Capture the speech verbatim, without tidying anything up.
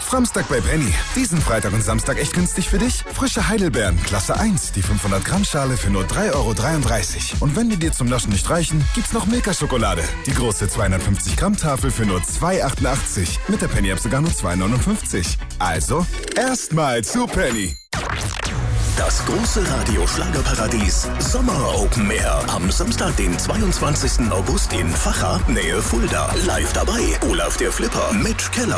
Framstag bei Penny. Diesen Freitag und Samstag echt günstig für dich? Frische Heidelbeeren, Klasse eins, die fünfhundert Gramm Schale für nur drei Euro dreiunddreißig. Und wenn die dir zum Naschen nicht reichen, gibt's noch Milka-Schokolade. Die große zweihundertfünfzig Gramm Tafel für nur zwei Euro achtundachtzig. Mit der Penny-App sogar nur zwei Euro neunundfünfzig. Also, erstmal zu Penny. Das große Radio-Schlagerparadies Sommer Open Air. Am Samstag, den zweiundzwanzigsten August in Vacha, Nähe Fulda. Live dabei Olaf der Flipper, Mitch Keller,